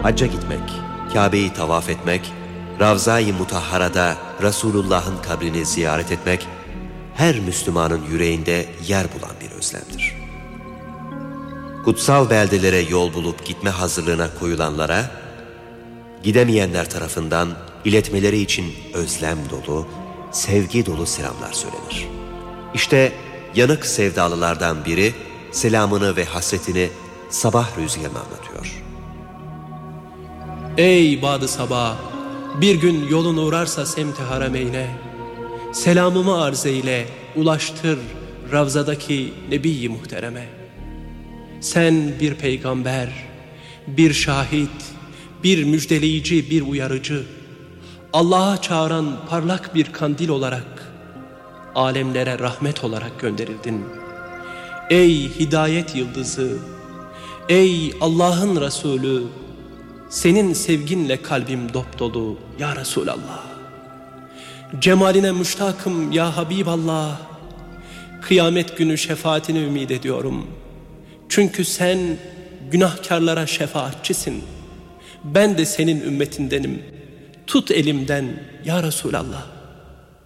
Hacca gitmek, Kabe'yi tavaf etmek, Ravza-i Mutahhara'da Resulullah'ın kabrini ziyaret etmek, her Müslümanın yüreğinde yer bulan bir özlemdir. Kutsal beldelere yol bulup gitme hazırlığına koyulanlara, gidemeyenler tarafından iletmeleri için özlem dolu, sevgi dolu selamlar söylenir. İşte yanık sevdalılardan biri selamını ve hasretini sabah rüzgarına anlatıyor. Ey Bad-ı Sabah, bir gün yolun uğrarsa semt-i harameyne, selamımı arz eyle, ulaştır Ravzadaki Nebi-i Muhtereme. Sen bir peygamber, bir şahit, bir müjdeleyici, bir uyarıcı, Allah'a çağıran parlak bir kandil olarak, alemlere rahmet olarak gönderildin. Ey hidayet yıldızı, ey Allah'ın Resulü, senin sevginle kalbim dopdolu ya Resulallah. Cemaline müştakım ya Habiballah. Kıyamet günü şefaatini ümit ediyorum. Çünkü sen günahkarlara şefaatçisin. Ben de senin ümmetindenim. Tut elimden ya Resulallah.